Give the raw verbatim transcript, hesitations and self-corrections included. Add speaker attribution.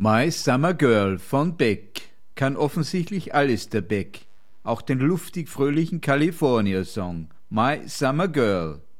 Speaker 1: My Summer Girl von Beck kann offensichtlich alles der Beck, auch den luftig fröhlichen California-Song My Summer Girl.